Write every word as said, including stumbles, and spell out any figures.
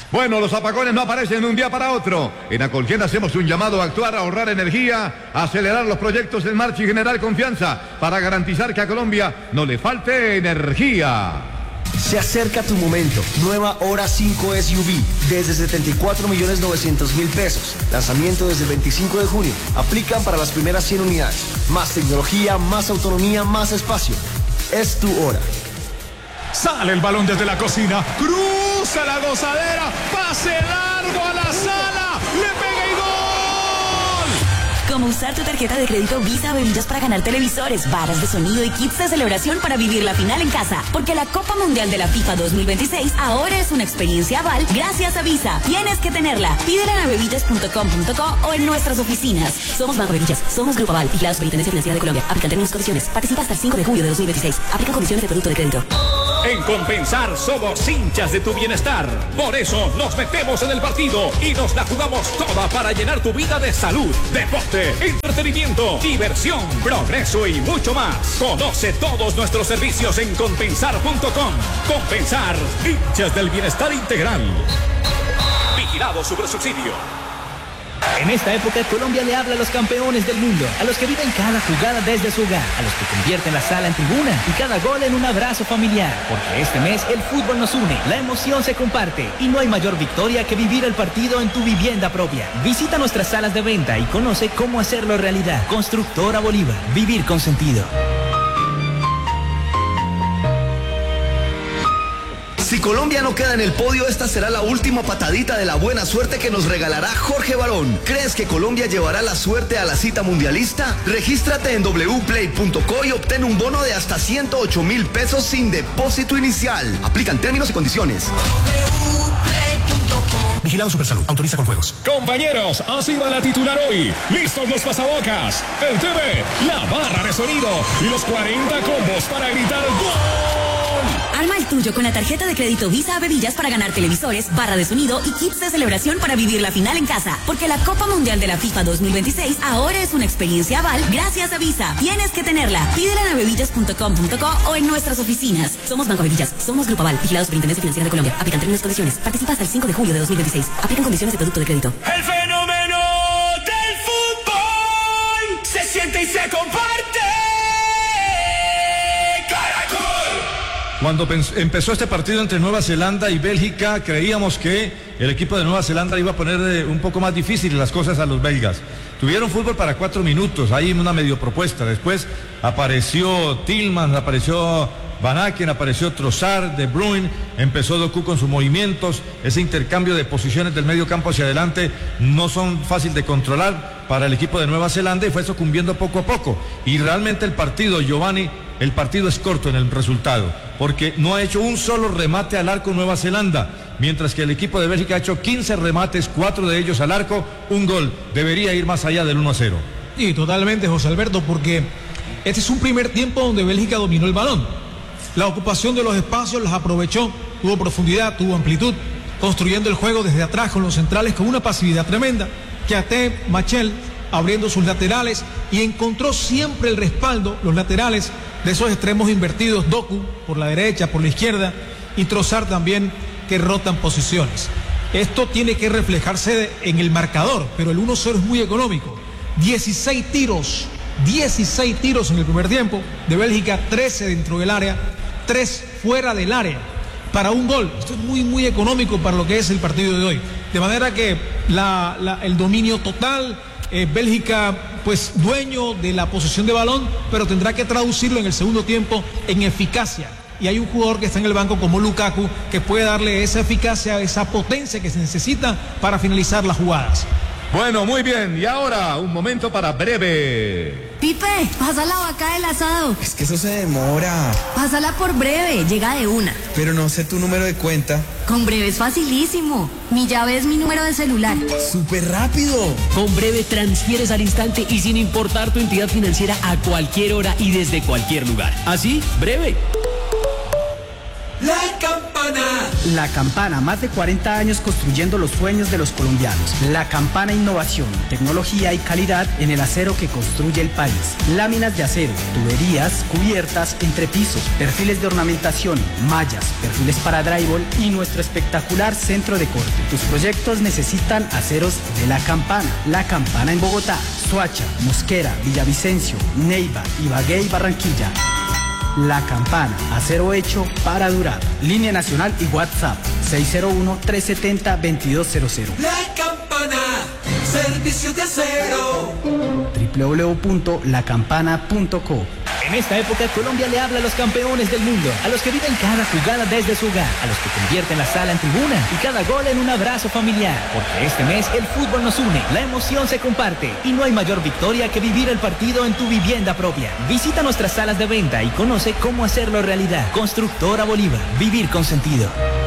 Bueno, los apagones no aparecen de un día para otro. En Acolgen hacemos un llamado a actuar, a ahorrar energía, a acelerar los proyectos en marcha y generar confianza para garantizar que a Colombia no le falte energía. Se acerca tu momento. Nueva Hora cinco S U V desde setenta y cuatro millones novecientos mil pesos. Lanzamiento desde el veinticinco de junio. Aplican para las primeras cien unidades. Más tecnología, más autonomía, más espacio. Es tu hora. Sale el balón desde la cocina, cruza la gozadera, pase largo a la sala, le pega y gol. Como usar tu tarjeta de crédito Visa Bevillas para ganar televisores, barras de sonido y kits de celebración para vivir la final en casa. Porque la Copa Mundial de la FIFA dos mil veintiséis ahora es una experiencia Aval gracias a Visa. Tienes que tenerla. Pídela en abevillas punto com punto co o en nuestras oficinas. Somos Banco Bevillas, somos Grupo Aval, vigilado Superintendencia Financiera de Colombia. Aplican términos y condiciones. Participa hasta el cinco de julio de dos mil veintiséis. Aplican condiciones de producto de crédito. En Compensar somos hinchas de tu bienestar. Por eso nos metemos en el partido y nos la jugamos toda para llenar tu vida de salud, deporte, entretenimiento, diversión, progreso y mucho más. Conoce todos nuestros servicios en compensar punto com. Compensar, hinchas del bienestar integral. Vigilado Supersubsidio. En esta época, Colombia le habla a los campeones del mundo, a los que viven cada jugada desde su hogar, a los que convierten la sala en tribuna y cada gol en un abrazo familiar. Porque este mes el fútbol nos une, la emoción se comparte y no hay mayor victoria que vivir el partido en tu vivienda propia. Visita nuestras salas de venta y conoce cómo hacerlo realidad. Constructora Bolívar, vivir con sentido. Si Colombia no queda en el podio, esta será la última patadita de la buena suerte que nos regalará Jorge Barón. ¿Crees que Colombia llevará la suerte a la cita mundialista? Regístrate en doble u play punto co y obtén un bono de hasta ciento ocho mil pesos sin depósito inicial. Aplican términos y condiciones. Vigilado Supersalud. Autoriza con juegos. Compañeros, así va la titular hoy. Listos los pasabocas, el T V, la barra de sonido y los cuarenta combos para gritar ¡gol! Arma el tuyo con la tarjeta de crédito Visa Bevillas para ganar televisores, barra de sonido y kits de celebración para vivir la final en casa. Porque la Copa Mundial de la FIFA dos mil veintiséis ahora es una experiencia Aval gracias a Visa. Tienes que tenerla. Pídela en abevillas punto com punto co o en nuestras oficinas. Somos Banco Bevillas, somos Grupo Aval, vigilado Superintendencia Financiera de Colombia. Aplican términos y condiciones. Participa hasta el cinco de julio de dos mil veintiséis. Aplican condiciones de producto de crédito. El fenómeno del fútbol se siente y se comparte. Cuando empezó este partido entre Nueva Zelanda y Bélgica, creíamos que el equipo de Nueva Zelanda iba a poner un poco más difíciles las cosas a los belgas. Tuvieron fútbol para cuatro minutos, ahí una medio propuesta. Después apareció Tillman, apareció Van Aken, apareció Trossard, De Bruyne, empezó Doku con sus movimientos. Ese intercambio de posiciones del medio campo hacia adelante no son fáciles de controlar para el equipo de Nueva Zelanda y fue sucumbiendo poco a poco. Y realmente el partido, Giovanni, el partido es corto en el resultado, porque no ha hecho un solo remate al arco Nueva Zelanda, mientras que el equipo de Bélgica ha hecho quince remates, cuatro de ellos al arco, un gol. Debería ir más allá del uno a cero. Sí, totalmente, José Alberto, porque este es un primer tiempo donde Bélgica dominó el balón. La ocupación de los espacios las aprovechó, tuvo profundidad, tuvo amplitud, construyendo el juego desde atrás con los centrales con una pasividad tremenda. Kiaté, Machel abriendo sus laterales y encontró siempre el respaldo, los laterales de esos extremos invertidos, Doku por la derecha, por la izquierda y Trossard también, que rotan posiciones. Esto tiene que reflejarse en el marcador, pero el uno a cero es muy económico. dieciséis tiros, dieciséis tiros en el primer tiempo de Bélgica, trece dentro del área, tres fuera del área para un gol. Esto es muy muy económico para lo que es el partido de hoy, de manera que la, la, el dominio total, eh, Bélgica pues dueño de la posesión de balón, pero tendrá que traducirlo en el segundo tiempo en eficacia, y hay un jugador que está en el banco como Lukaku que puede darle esa eficacia, esa potencia que se necesita para finalizar las jugadas. Bueno, muy bien, y ahora un momento para Breve. Pipe, pasa la vaca del asado. Es que eso se demora. Pásala por Breve, llega de una. Pero no sé tu número de cuenta. Con Breve es facilísimo. Mi llave es mi número de celular. ¡Súper rápido! Con Breve transfieres al instante y sin importar tu entidad financiera a cualquier hora y desde cualquier lugar. Así, Breve. La campaña Campana. La Campana, más de cuarenta años construyendo los sueños de los colombianos. La Campana, innovación, tecnología y calidad en el acero que construye el país. Láminas de acero, tuberías, cubiertas, entrepisos, perfiles de ornamentación, mallas, perfiles para drywall y nuestro espectacular centro de corte. Tus proyectos necesitan aceros de La Campana. La Campana en Bogotá, Soacha, Mosquera, Villavicencio, Neiva, Ibagué y Barranquilla. La Campana, acero hecho para durar. Línea nacional y WhatsApp seis cero uno, tres siete cero, dos dos cero cero. La Campana, servicio de acero. doble u doble u doble u punto la campana punto co. En esta época, Colombia le habla a los campeones del mundo, a los que viven cada jugada desde su hogar, a los que convierten la sala en tribuna y cada gol en un abrazo familiar. Porque este mes el fútbol nos une, la emoción se comparte y no hay mayor victoria que vivir el partido en tu vivienda propia. Visita nuestras salas de venta y conoce cómo hacerlo realidad. Constructora Bolívar, vivir con sentido.